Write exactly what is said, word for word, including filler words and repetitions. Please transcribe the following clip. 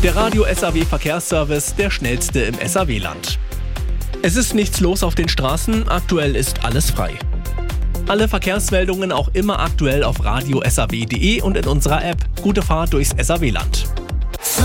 Der Radio S A W Verkehrsservice, der schnellste im S A W-Land. Es ist nichts los auf den Straßen, aktuell ist alles frei. Alle Verkehrsmeldungen auch immer aktuell auf radio s a w punkt d e und in unserer App. Gute Fahrt durchs S A W-Land.